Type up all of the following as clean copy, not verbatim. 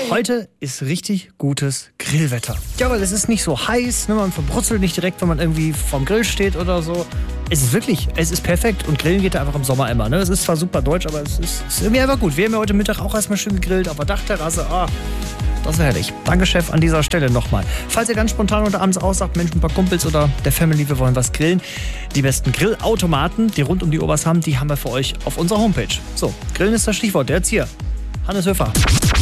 Heute ist richtig gutes Grillwetter. Ja, weil es ist nicht so heiß, ne? Man verbrutzelt nicht direkt, wenn man irgendwie vorm Grill steht oder so. Es ist perfekt und grillen geht ja einfach im Sommer immer. Ne? Es ist zwar super deutsch, aber es ist irgendwie einfach gut. Wir haben ja heute Mittag auch erstmal schön gegrillt auf der Dachterrasse. Das wäre herrlich. Danke, Chef, an dieser Stelle nochmal. Falls ihr ganz spontan oder abends aussagt, Mensch, ein paar Kumpels oder der Family, wir wollen was grillen. Die besten Grillautomaten, die rund um die Oberst haben, die haben wir für euch auf unserer Homepage. So, Grillen ist das Stichwort. Jetzt hier, Hannes Höfer.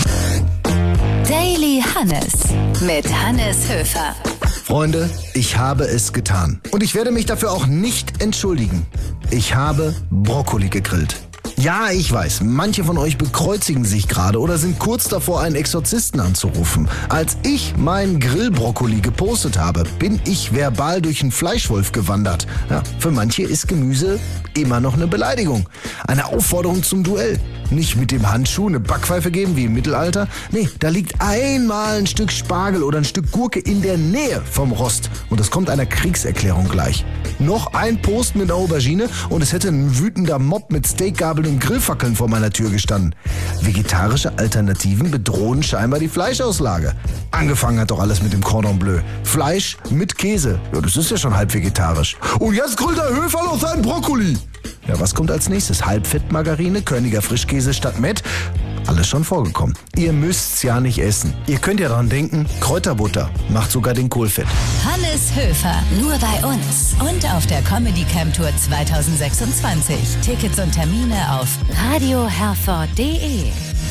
Daily Hannes mit Hannes Höfer. Freunde, ich habe es getan. Und ich werde mich dafür auch nicht entschuldigen. Ich habe Brokkoli gegrillt. Ja, ich weiß, manche von euch bekreuzigen sich gerade oder sind kurz davor, einen Exorzisten anzurufen. Als ich meinen Grillbrokkoli gepostet habe, bin ich verbal durch einen Fleischwolf gewandert. Ja, für manche ist Gemüse immer noch eine Beleidigung. Eine Aufforderung zum Duell. Nicht mit dem Handschuh eine Backpfeife geben wie im Mittelalter. Nee, da liegt einmal ein Stück Spargel oder ein Stück Gurke in der Nähe vom Rost. Und es kommt einer Kriegserklärung gleich. Noch ein Post mit einer Aubergine und es hätte ein wütender Mob mit Steakgabeln und Grillfackeln vor meiner Tür gestanden. Vegetarische Alternativen bedrohen scheinbar die Fleischauslage. Angefangen hat doch alles mit dem Cordon Bleu. Fleisch mit Käse. Ja, das ist ja schon halb vegetarisch. Und jetzt grillt der Höfer noch seinen Brokkoli. Ja, was kommt als nächstes? Halbfettmargarine, Körniger Frischkäse statt Mett? Alles schon vorgekommen. Ihr müsst's ja nicht essen. Ihr könnt ja daran denken, Kräuterbutter macht sogar den Kohl fett. Hannes Höfer, nur bei uns und auf der Comedy Camp Tour 2026. Tickets und Termine auf radioherford.de.